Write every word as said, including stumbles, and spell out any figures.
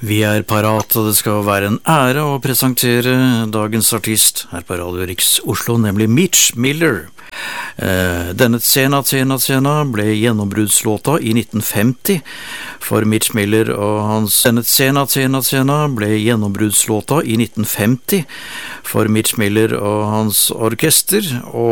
Vi er parat, og det skal være en ære å presentere dagens artist her på Radio Riks Oslo, nemlig Mitch Miller. Eh, denne Tsena Tsena Tsena ble gjennombruddslåta i nitten femti for Mitch Miller og hans Denne Tsena Tsena Tsena ble gjennombruddslåta i nitten femti for Mitch Miller og hans orkester, og